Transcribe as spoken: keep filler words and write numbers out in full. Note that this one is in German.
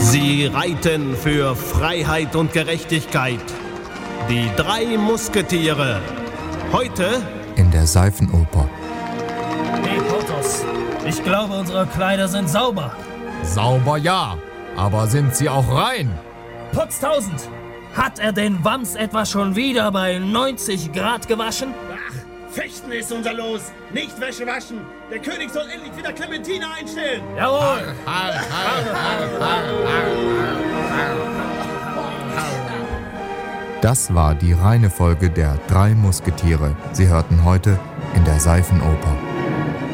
Sie reiten für Freiheit und Gerechtigkeit. Die drei Musketiere. Heute in der Seifenoper. Hey Porthos, ich glaube, unsere Kleider sind sauber. Sauber ja, aber sind sie auch rein? Potztausend, hat er den Wams etwa schon wieder bei neunzig Grad gewaschen? Ach, Fechten ist unser Los, nicht Wäsche waschen. Der König soll endlich wieder Clementine einstellen. Jawohl! Das war die reine Folge der drei Musketiere. Sie hörten heute in der Seifenoper.